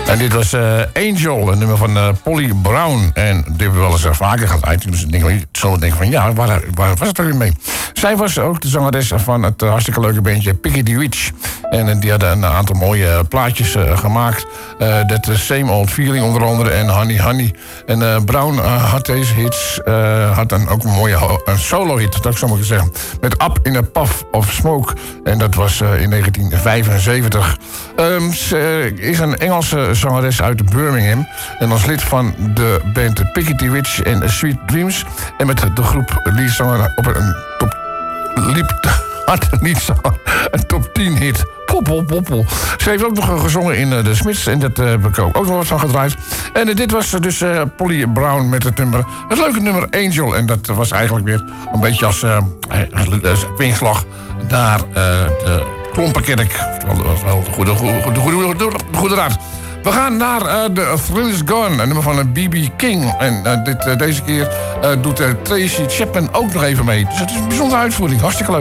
En dit was Angel, een nummer van Polly Brown. En dit hebben we wel eens vaker gehad. Dus ik denk van, ja, waar was het er weer mee? Zij was ook de zangeres van het hartstikke leuke bandje Piggity Witch. En die hadden een aantal mooie plaatjes gemaakt. That Same Old Feeling onder andere en Honey Honey. En Brown had deze hits. Had dan ook een mooie solo-hit, dat zou ik zeggen. Met Up in a Puff of Smoke. En dat was in 1975. Ze is een Engelse zangeres uit Birmingham. En als lid van de band Piggity Witch en Sweet Dreams. En met de groep liedzanger op een een top 10 hit. Poppel, poppel. Ze heeft ook nog gezongen in de Smiths. En dat heb ik ook nog wat van gedraaid. En dit was dus Polly Brown met het leuke nummer Angel. En dat was eigenlijk weer een beetje als kwinkslag naar de Klompenkerk. Dat was wel de goede raad. We gaan naar The Thrill Is Gone, een nummer van B.B. King. En deze keer doet Tracy Chapman ook nog even mee. Dus het is een bijzondere uitvoering, hartstikke leuk.